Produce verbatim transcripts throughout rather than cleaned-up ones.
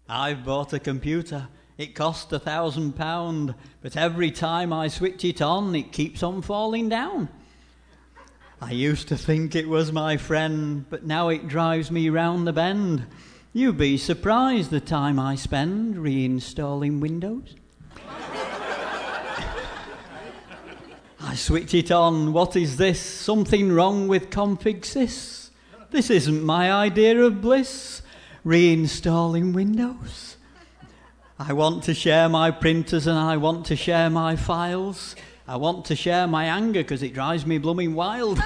I've bought a computer. It cost a thousand pound, but every time I switch it on, it keeps on falling down. I used to think it was my friend, but now it drives me round the bend. You'd be surprised the time I spend reinstalling Windows. I switch it on. What is this? Something wrong with config sys. This isn't my idea of bliss. Reinstalling Windows. I want to share my printers and I want to share my files. I want to share my anger because it drives me blooming wild.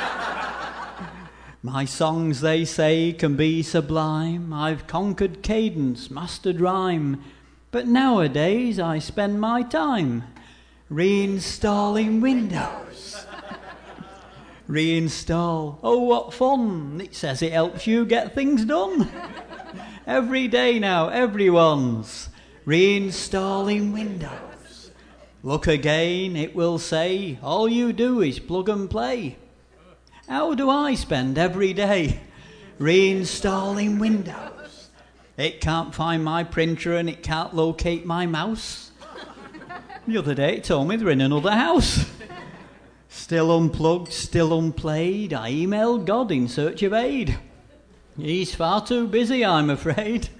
My songs, they say, can be sublime. I've conquered cadence, mastered rhyme. But nowadays I spend my time reinstalling Windows. Reinstall. Oh, what fun. It says it helps you get things done. Every day now, everyone's reinstalling Windows. Look again, it will say, all you do is plug and play. How do I spend every day reinstalling Windows? It can't find my printer and it can't locate my mouse. The other day it told me they're in another house. Still unplugged, still unplayed, I emailed God in search of aid. He's far too busy, I'm afraid.